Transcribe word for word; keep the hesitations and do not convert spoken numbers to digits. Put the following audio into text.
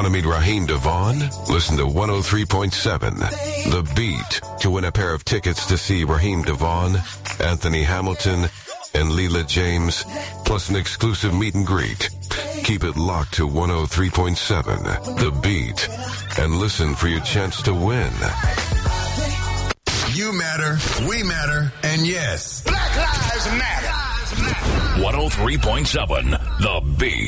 Want to meet Raheem DeVaughn? Listen to one oh three point seven, The Beat, to win a pair of tickets to see Raheem DeVaughn, Anthony Hamilton, and Leela James, plus an exclusive meet and greet. Keep it locked to one oh three point seven, The Beat, and listen for your chance to win. You matter, we matter, and yes, Black Lives Matter. one oh three point seven, The Beat.